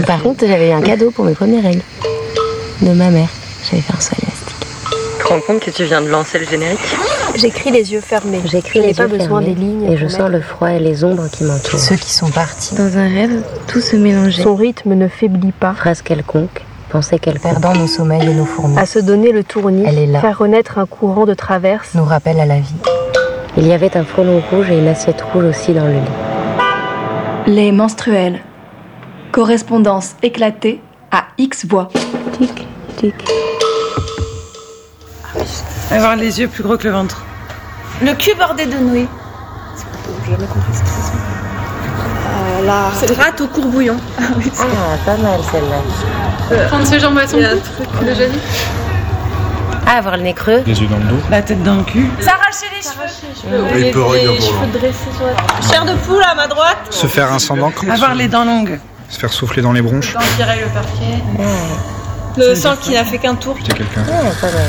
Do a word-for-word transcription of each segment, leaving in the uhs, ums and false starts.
Par contre, j'avais eu un cadeau pour mes premières règles de ma mère. J'avais fait un saut élastique. Tu te rends compte que tu viens de lancer le générique? J'écris les yeux fermés. J'écris je les n'ai pas yeux besoin fermés, des lignes. et je sens le froid et les ombres qui m'entourent. Ceux qui sont partis. Dans un rêve, tout se mélangeait. Son rythme ne faiblit pas. Phrase quelconque, pensée quelconque. Perdant nos sommeils et nos fourmis. À se donner le tournis. Elle est là. Faire renaître un courant de traverse. Nous rappelle à la vie. Il y avait un frelon rouge et une assiette rouge aussi dans le lit. Les menstruels. Correspondance éclatée à X voix. Tic, tic. Avoir les yeux plus gros que le ventre. Le cul bordé de nouilles. J'ai jamais compris ce que c'est. Euh, la C'est rate au courbouillon. Ah, oui, ah pas mal celle-là. Euh, Prendre ce jambon à son cou, déjà dit. Ah, avoir le nez creux. Les yeux dans le dos. La tête dans le cul. S'arracher les cheveux. Et Les, peur, les, il y a les pas cheveux loin. dressés sur la... Chair de poule à ma droite. Se faire un sang d'encre. Avoir les dents longues. Se faire souffler dans les bronches. Empirer le parquet. Ouais. Le sang qui n'a fait qu'un tour. Putain, quelqu'un. Ouais, pas mal.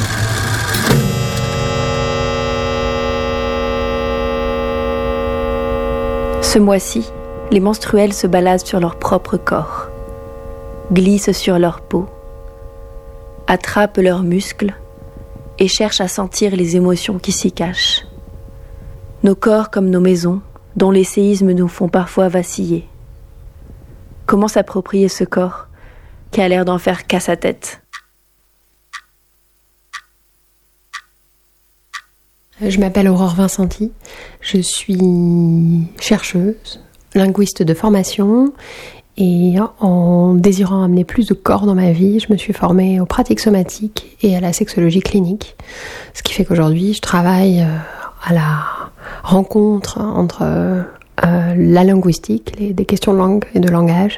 Ce mois-ci, les menstruels se baladent sur leur propre corps, glissent sur leur peau, attrapent leurs muscles et cherchent à sentir les émotions qui s'y cachent. Nos corps comme nos maisons, dont les séismes nous font parfois vaciller. Comment s'approprier ce corps qui a l'air d'en faire qu'à sa tête? Je m'appelle Aurore Vincenti, je suis chercheuse, linguiste de formation et en désirant amener plus de corps dans ma vie, je me suis formée aux pratiques somatiques et à la sexologie clinique. Ce qui fait qu'aujourd'hui, je travaille à la rencontre entre euh, la linguistique, les, des questions de langue et de langage,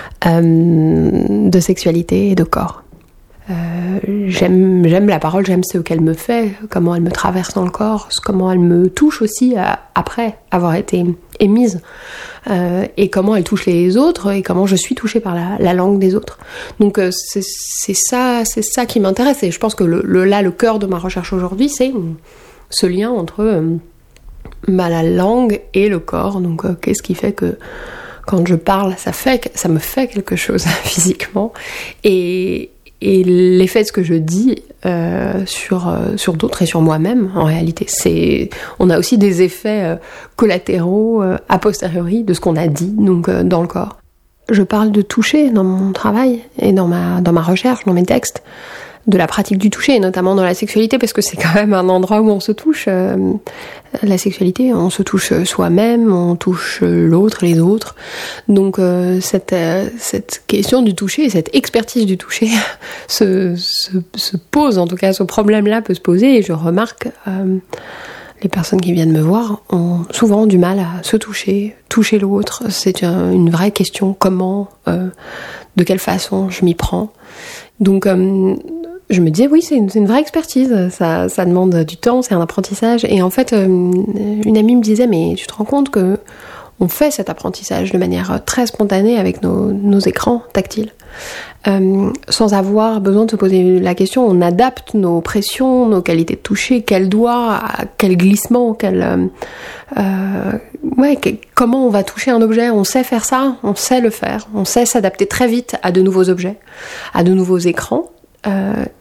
euh, de sexualité et de corps. Euh, j'aime, j'aime la parole, j'aime ce qu'elle me fait, comment elle me traverse dans le corps, comment elle me touche aussi à, après avoir été émise, euh, et comment elle touche les autres et comment je suis touchée par la, la langue des autres. Donc euh, c'est, c'est ça, c'est ça qui m'intéresse et je pense que le, le, là le cœur de ma recherche aujourd'hui c'est ce lien entre euh, bah, la langue et le corps. Donc euh, qu'est-ce qui fait que quand je parle, ça fait, ça me fait quelque chose physiquement et Et l'effet de ce que je dis euh, sur, euh, sur d'autres et sur moi-même, en réalité, c'est, on a aussi des effets euh, collatéraux euh, a posteriori de ce qu'on a dit, donc euh, dans le corps. Je parle de toucher dans mon travail et dans ma, dans ma recherche, dans mes textes, de la pratique du toucher, et notamment dans la sexualité, parce que c'est quand même un endroit où on se touche. Euh, la sexualité, on se touche soi-même, on touche l'autre, les autres. Donc euh, cette, euh, cette question du toucher, cette expertise du toucher se, se, se pose, en tout cas ce problème-là peut se poser, et je remarque euh, les personnes qui viennent me voir ont souvent du mal à se toucher, toucher l'autre. C'est un, une vraie question, comment, euh, de quelle façon je m'y prends. Donc euh, je me disais, oui, c'est une, c'est une vraie expertise, ça, ça demande du temps, c'est un apprentissage. Et en fait, euh, une amie me disait, mais tu te rends compte que on fait cet apprentissage de manière très spontanée avec nos, nos écrans tactiles, euh, sans avoir besoin de se poser la question. On adapte nos pressions, nos qualités de toucher, quel doigt, quel glissement, quel, euh, euh, ouais, que, comment on va toucher un objet. On sait faire ça, on sait le faire, on sait s'adapter très vite à de nouveaux objets, à de nouveaux écrans. Euh,